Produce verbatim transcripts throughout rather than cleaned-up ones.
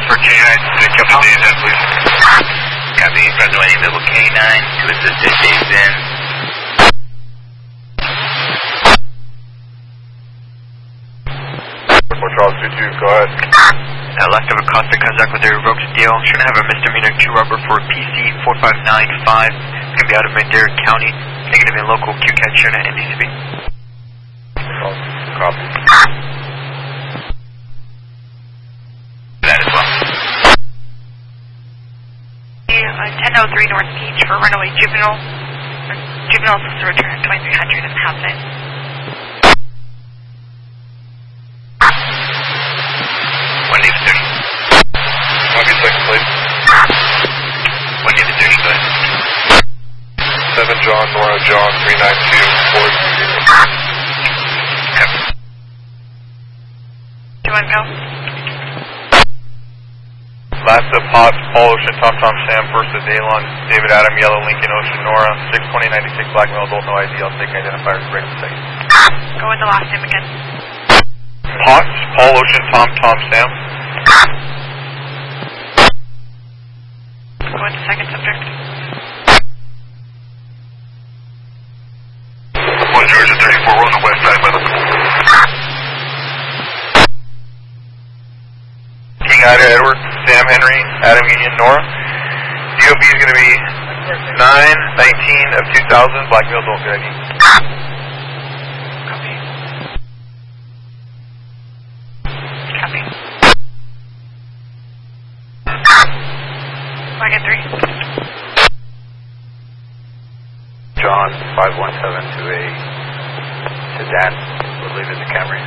for K nine, to come to the please. Copy, Fresno eight level K nine, to assist at Dave's in. four Charles two two, go ahead. Uh, left of Acosta contact with a revoked deal. Should have a misdemeanor two rubber for P C four five nine five. It's going to be out of Madera County. Negative in local Q CAT Sherna and D C B. Copy. That as well. ten oh three North Beach for runaway juvenile. Juvenile is supposed to return at twenty-three hundred and have it. one David thirty. One David second, please. one David thirty, go ahead. seven John, Nora John, three nine two, four zero. Copy. Do you want to go? Last of Hots, Paul Ocean, Tom Tom Sam, first of Daylon, David Adam, Yellow Lincoln, Ocean, Nora, six twenty ninety-six, black male, adult, no I D, I'll take identifiers, break the second. Go with the last name again. Hots, Paul Ocean, Tom Tom Sam. Go with the second subject. one Georgia thirty-four, we're on the west side by the pool. King Ida Edward, Sam Henry, Adam Union, Nora. D O B is going to be nine nineteen of two thousand, black male, adult, good I D. Copy. Copy. Wagon three. John, five one seven to a sedan, we'll leave it in the Camry.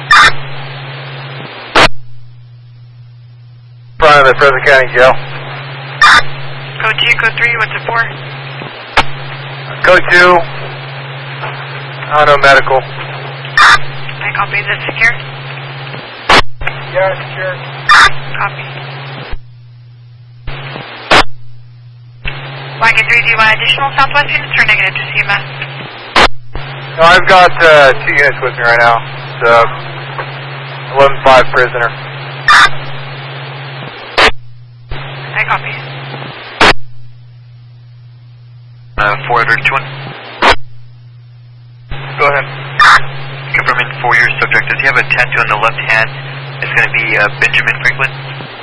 Front of the Fresno County Jail. Code two, code three, what's it for? Code two, auto medical. I copy, is it secure? Yeah, secure. Copy. Wagon three, do you want additional Southwest units or negative to C M S? No, I've got uh, two units with me right now. It's uh, eleven five prisoner. I copy. Uh, four hundred two one. Go ahead. Confirming for your subject, does he have a tattoo on the left hand? It's going to be uh, Benjamin Franklin.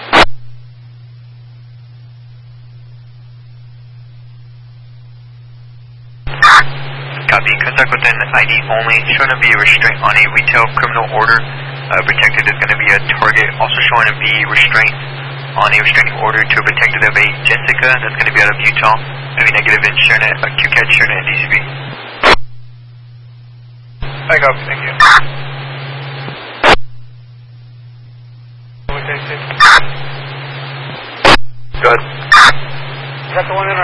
Copy. Contact with an I D only. Showing to be a restraint on a retail criminal order. Uh, protected is going to be a target. Also showing to be restraint on a restraining order to a protected of a Jessica. That's going to be out of Utah. Going to be negative in Sherna, uh, Q CAT Sherna and D C B. Hang up. Thank you. Go ahead. Is that the one in our